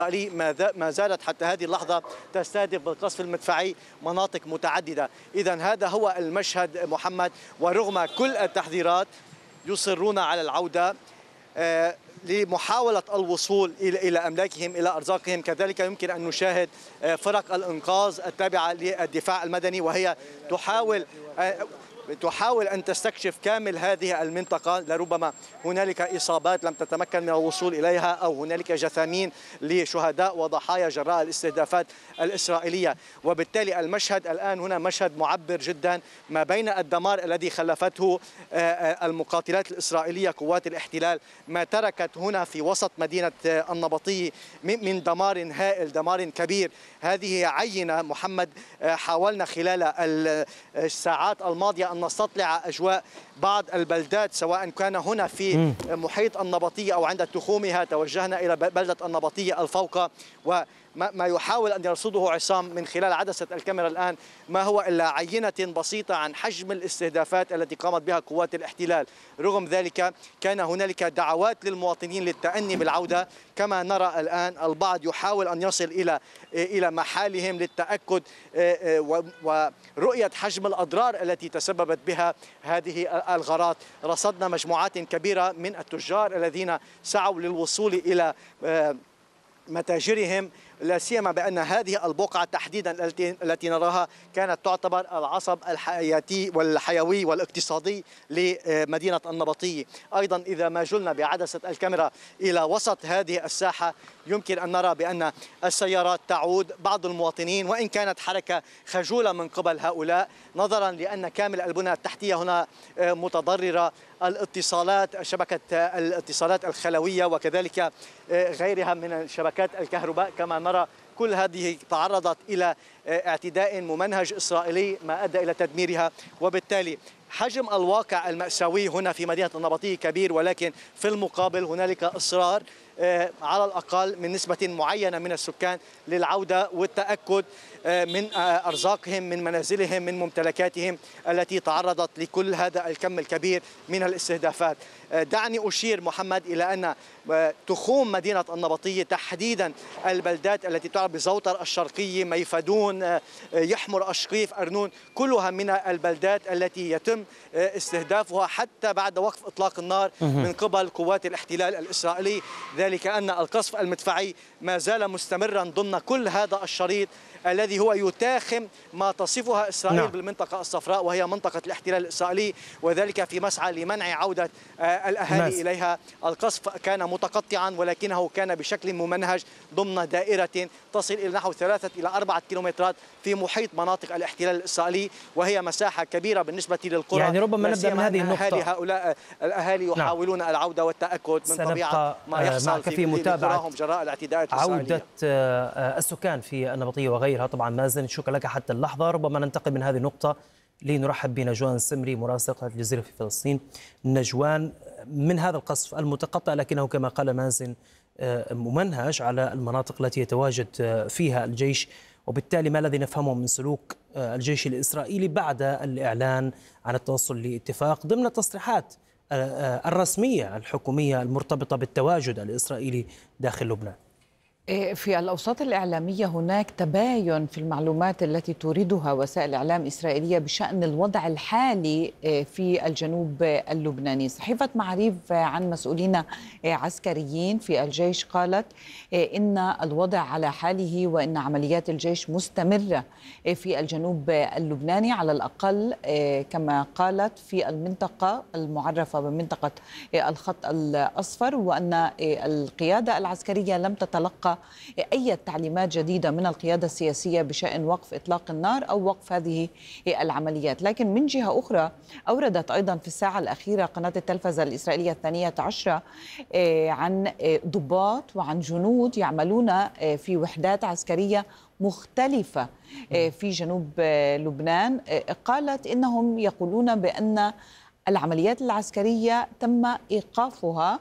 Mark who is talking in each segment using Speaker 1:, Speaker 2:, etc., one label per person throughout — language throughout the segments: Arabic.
Speaker 1: ما زالت حتى هذه اللحظة تستهدف بالقصف المدفعي مناطق متعددة. إذا هذا هو المشهد محمد، ورغم كل التحذيرات يصرون على العودة لمحاولة الوصول إلى أملاكهم، إلى أرزاقهم. كذلك يمكن أن نشاهد فرق الإنقاذ التابعة للدفاع المدني وهي تحاول أن تستكشف كامل هذه المنطقة. لربما هنالك إصابات لم تتمكن من الوصول إليها، أو هنالك جثامين لشهداء وضحايا جراء الاستهدافات الإسرائيلية. وبالتالي المشهد الآن هنا مشهد معبر جدا، ما بين الدمار الذي خلفته المقاتلات الإسرائيلية قوات الاحتلال، ما تركت هنا في وسط مدينة النبطي من دمار هائل، دمار كبير. هذه عينة محمد حاولنا خلال الساعات الماضية أن نستطلع أجواء بعض البلدات، سواء كان هنا في محيط النبطية أو عند تخومها. توجهنا إلى بلدة النبطية الفوقة، وما يحاول أن يرصده عصام من خلال عدسة الكاميرا الآن ما هو إلا عينة بسيطة عن حجم الاستهدافات التي قامت بها قوات الاحتلال. رغم ذلك كان هنالك دعوات للمواطنين للتأني بالعودة. كما نرى الآن البعض يحاول أن يصل إلى محالهم للتأكد ورؤية حجم الأضرار التي تسببت بها هذه الغارات. رصدنا مجموعات كبيرة من التجار الذين سعوا للوصول إلى متاجرهم، لا سيما بأن هذه البقعة تحديدا التي نراها كانت تعتبر العصب الحياتي والحيوي والاقتصادي لمدينة النبطي. أيضا إذا ما جلنا بعدسة الكاميرا إلى وسط هذه الساحة يمكن أن نرى بأن السيارات تعود، بعض المواطنين، وإن كانت حركة خجولة من قبل هؤلاء نظرا لأن كامل البنى التحتية هنا متضررة، الاتصالات، شبكة الاتصالات الخلوية وكذلك غيرها من شبكات الكهرباء. كما نرى كل هذه تعرضت إلى اعتداء ممنهج إسرائيلي ما أدى إلى تدميرها. وبالتالي حجم الواقع المأساوي هنا في مدينة النبطي كبير، ولكن في المقابل هنالك إصرار على الأقل من نسبة معينة من السكان للعودة والتأكد من أرزاقهم، من منازلهم، من ممتلكاتهم التي تعرضت لكل هذا الكم الكبير من الاستهدافات. دعني أشير محمد إلى أن تخوم مدينة النبطية تحديدا البلدات التي تعرف بزوطر الشرقية، ميفدون، يحمر، أشقيف، أرنون، كلها من البلدات التي يتم استهدافها حتى بعد وقف إطلاق النار من قبل قوات الاحتلال الإسرائيلي. ذلك أن القصف المدفعي ما زال مستمرا ضمن كل هذا الشريط الذي هو يتاخم ما تصفها إسرائيل بالمنطقة الصفراء، وهي منطقة الاحتلال الإسرائيلي، وذلك في مسعى لمنع عودة الأهالي إليها. القصف كان متقطعا ولكنه كان بشكل ممنهج ضمن دائرة تصل إلى نحو 3 إلى 4 كيلومترات في محيط مناطق الاحتلال الإسرائيلي، وهي مساحة كبيرة بالنسبة للقرى.
Speaker 2: يعني ربما نبدأ من هذه النقطة.
Speaker 1: هؤلاء الأهالي يحاولون العودة والتأكد من طبيعة ما يحصل في متابعة جراء الاعتداءات الإسرائيلية.
Speaker 2: عودة السكان في النبطية وغيرها. طبعا مازن، شكرا لك حتى اللحظة. ربما ننتقل من هذه النقطة لنرحب بنجوان سمري مراسل الجزيرة في فلسطين. نجوان، من هذا القصف المتقطع لكنه كما قال مازن ممنهج على المناطق التي يتواجد فيها الجيش، وبالتالي ما الذي نفهمه من سلوك الجيش الإسرائيلي بعد الإعلان عن التوصل لاتفاق ضمن التصريحات الرسمية الحكومية المرتبطة بالتواجد الإسرائيلي داخل لبنان؟
Speaker 3: في الأوساط الإعلامية هناك تباين في المعلومات التي توردها وسائل إعلام إسرائيلية بشأن الوضع الحالي في الجنوب اللبناني. صحيفة معاريف عن مسؤولين عسكريين في الجيش قالت إن الوضع على حاله، وإن عمليات الجيش مستمرة في الجنوب اللبناني، على الأقل كما قالت في المنطقة المعرفة بمنطقة الخط الأصفر، وأن القيادة العسكرية لم تتلقى أي تعليمات جديدة من القيادة السياسية بشأن وقف إطلاق النار أو وقف هذه العمليات. لكن من جهة أخرى أوردت أيضا في الساعة الأخيرة قناة التلفزة الإسرائيلية 12 عن ضباط وعن جنود يعملون في وحدات عسكرية مختلفة في جنوب لبنان. قالت إنهم يقولون بأن العمليات العسكرية تم إيقافها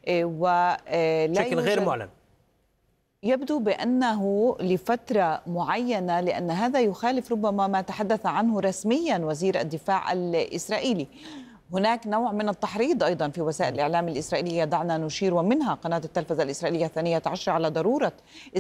Speaker 2: بشكل غير معلن.
Speaker 3: يبدو بأنه لفترة معينة، لأن هذا يخالف ربما ما تحدث عنه رسميا وزير الدفاع الإسرائيلي. هناك نوع من التحريض أيضا في وسائل الإعلام الإسرائيلية، دعنا نشير، ومنها قناة التلفزة الإسرائيلية 12 على ضرورة